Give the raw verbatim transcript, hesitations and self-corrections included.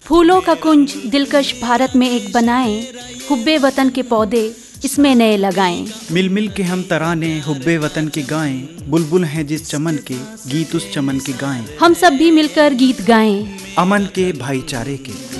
फूलों का कुंज दिलकश भारत में एक बनाएं, हुब्बे वतन के पौधे इसमें नए लगाएं। मिल मिल के हम तराने हुब्बे वतन के गाएं, बुलबुल हैं जिस चमन के, गीत उस चमन के गाएं। हम सब भी मिलकर गीत गाएं, अमन के भाईचारे के।